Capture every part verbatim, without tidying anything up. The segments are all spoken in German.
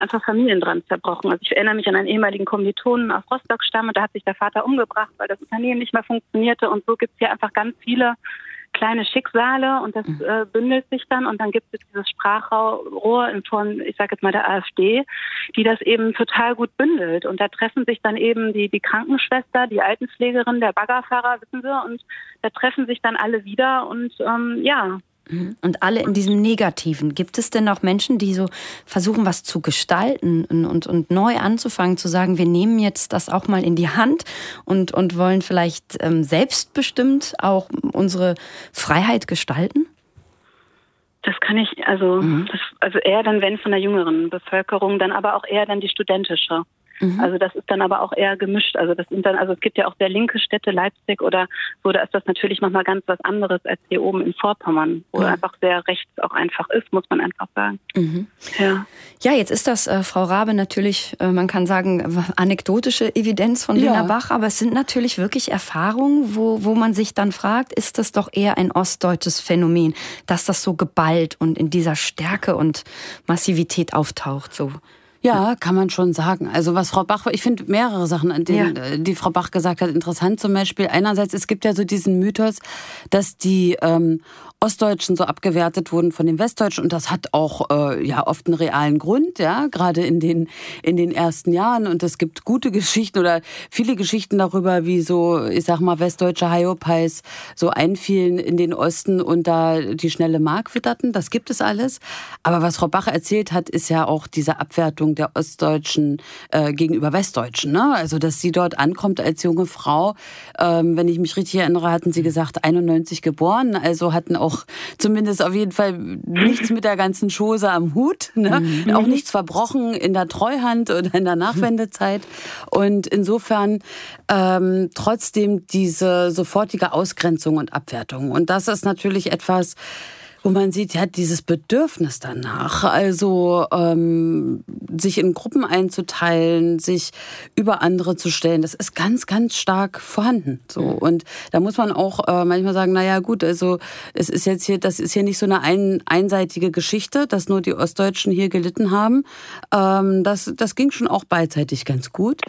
einfach Familien dran zerbrochen. Also ich erinnere mich an einen ehemaligen Kommilitonen aus Rostock-Stamm, und da hat sich der Vater umgebracht, weil das Unternehmen nicht mehr funktionierte. Und so gibt es hier einfach ganz viele kleine Schicksale, und das äh, bündelt sich dann, und dann gibt es dieses Sprachrohr in Form, ich sage jetzt mal, der AfD, die das eben total gut bündelt. Und da treffen sich dann eben die, die Krankenschwester, die Altenpflegerin, der Baggerfahrer, wissen Sie, und da treffen sich dann alle wieder und ähm, ja. Und alle in diesem Negativen. Gibt es denn auch Menschen, die so versuchen, was zu gestalten und, und, und neu anzufangen, zu sagen, wir nehmen jetzt das auch mal in die Hand und, und wollen vielleicht ähm, selbstbestimmt auch unsere Freiheit gestalten? Das kann ich, also, mhm. das, also eher dann, wenn von der jüngeren Bevölkerung, dann aber auch eher dann die studentische. Mhm. Also das ist dann aber auch eher gemischt. Also das sind dann, also es gibt ja auch sehr linke Städte, Leipzig oder so, da ist das natürlich nochmal ganz was anderes als hier oben in Vorpommern, wo mhm. einfach sehr rechts auch einfach ist, muss man einfach sagen. Mhm. Ja. Ja, jetzt ist das, äh, Frau Raabe, natürlich, äh, man kann sagen, anekdotische Evidenz von Lena ja. Bach, aber es sind natürlich wirklich Erfahrungen, wo, wo man sich dann fragt, ist das doch eher ein ostdeutsches Phänomen, dass das so geballt und in dieser Stärke und Massivität auftaucht, so. Ja, kann man schon sagen. Also was Frau Bach, ich finde mehrere Sachen, an denen ja. die Frau Bach gesagt hat, interessant. Zum Beispiel einerseits, es gibt ja so diesen Mythos, dass die ähm, Ostdeutschen so abgewertet wurden von den Westdeutschen, und das hat auch äh, ja oft einen realen Grund, ja, gerade in den in den ersten Jahren, und es gibt gute Geschichten oder viele Geschichten darüber, wie so, ich sag mal, westdeutsche Hyopies so einfielen in den Osten und da die schnelle Mark fütterten, das gibt es alles. Aber was Frau Bach erzählt hat, ist ja auch diese Abwertung der Ostdeutschen äh, gegenüber Westdeutschen, ne? Also, dass sie dort ankommt als junge Frau, ähm, wenn ich mich richtig erinnere, hatten sie gesagt, einundneunzig geboren, also hatten auch zumindest auf jeden Fall nichts mit der ganzen Chose am Hut, ne? Mhm. Auch nichts verbrochen in der Treuhand oder in der Nachwendezeit. Und insofern ähm, trotzdem diese sofortige Ausgrenzung und Abwertung. Und das ist natürlich etwas, wo man sieht, ja, dieses Bedürfnis danach, also ähm, sich in Gruppen einzuteilen, sich über andere zu stellen, das ist ganz, ganz stark vorhanden. So. Und da muss man auch äh, manchmal sagen, naja gut, also es ist jetzt hier, das ist hier nicht so eine ein, einseitige Geschichte, dass nur die Ostdeutschen hier gelitten haben. Ähm, das, das ging schon auch beidseitig ganz gut.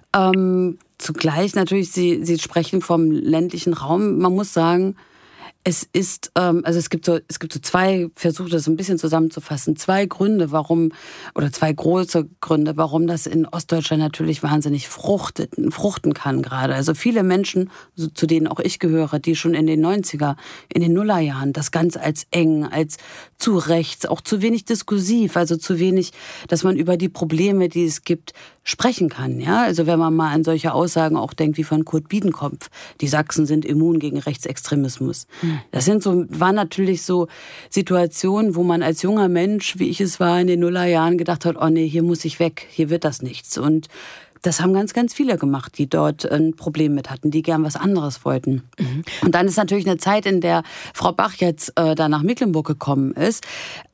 Ähm, zugleich natürlich, Sie, Sie sprechen vom ländlichen Raum, man muss sagen, es ist, ähm, also es gibt so, es gibt so zwei, versuche das so ein bisschen zusammenzufassen, zwei Gründe, warum, oder zwei große Gründe, warum das in Ostdeutschland natürlich wahnsinnig fruchtet, fruchten kann gerade. Also viele Menschen, so, zu denen auch ich gehöre, die schon in den neunziger, in den Nullerjahren das ganz als eng, als zu rechts, auch zu wenig diskursiv, also zu wenig, dass man über die Probleme, die es gibt, sprechen kann. Ja, also wenn man mal an solche Aussagen auch denkt wie von Kurt Biedenkopf, die Sachsen sind immun gegen Rechtsextremismus. Mhm. Das sind so, waren natürlich so Situationen, wo man als junger Mensch, wie ich es war in den Nullerjahren, gedacht hat, oh nee, hier muss ich weg, hier wird das nichts. Und das haben ganz, ganz viele gemacht, die dort ein Problem mit hatten, die gern was anderes wollten. Mhm. Und dann ist natürlich eine Zeit, in der Frau Bach jetzt äh, da nach Mecklenburg gekommen ist,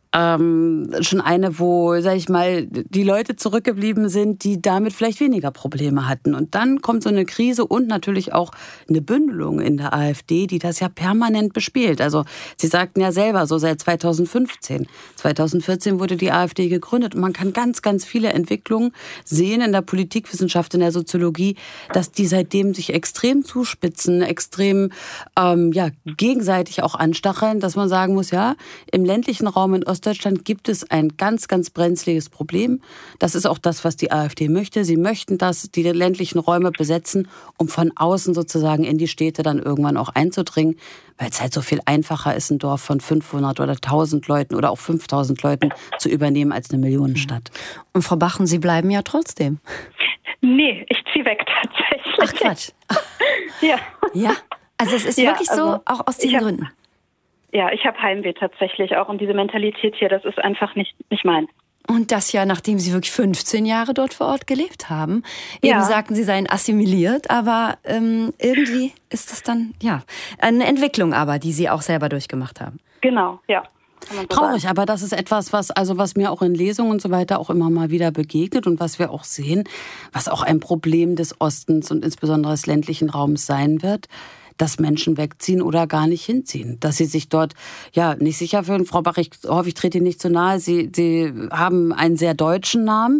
Ähm, schon eine, wo, sag ich mal, die Leute zurückgeblieben sind, die damit vielleicht weniger Probleme hatten. Und dann kommt so eine Krise und natürlich auch eine Bündelung in der AfD, die das ja permanent bespielt. Also Sie sagten ja selber, so seit zweitausendfünfzehn. zweitausendvierzehn wurde die AfD gegründet, und man kann ganz, ganz viele Entwicklungen sehen in der Politikwissenschaft, in der Soziologie, dass die seitdem sich extrem zuspitzen, extrem ähm, ja, gegenseitig auch anstacheln, dass man sagen muss, ja, im ländlichen Raum in Ostdeutschland gibt es ein ganz, ganz brenzliges Problem. Das ist auch das, was die AfD möchte. Sie möchten, dass die ländlichen Räume besetzen, um von außen sozusagen in die Städte dann irgendwann auch einzudringen, weil es halt so viel einfacher ist, ein Dorf von fünfhundert oder tausend Leuten oder auch fünftausend Leuten zu übernehmen als eine Millionenstadt. Und Frau Bachen, Sie bleiben ja trotzdem. Nee, ich ziehe weg tatsächlich. Ach Quatsch. Ja. Ja, also es ist ja, wirklich so, also, auch aus diesen hab, Gründen. Ja, ich habe Heimweh tatsächlich auch, und diese Mentalität hier, das ist einfach nicht, nicht meins. Und das ja, nachdem Sie wirklich fünfzehn Jahre dort vor Ort gelebt haben. Eben ja. sagten, Sie seien assimiliert, aber ähm, irgendwie ist das dann, ja, eine Entwicklung aber, die Sie auch selber durchgemacht haben. Genau, ja. Traurig, aber das ist etwas, was also was mir auch in Lesungen und so weiter auch immer mal wieder begegnet und was wir auch sehen, was auch ein Problem des Ostens und insbesondere des ländlichen Raums sein wird, dass Menschen wegziehen oder gar nicht hinziehen. Dass sie sich dort ja nicht sicher fühlen. Frau Bach, ich hoffe, ich trete Ihnen nicht zu nahe. Sie, sie haben einen sehr deutschen Namen.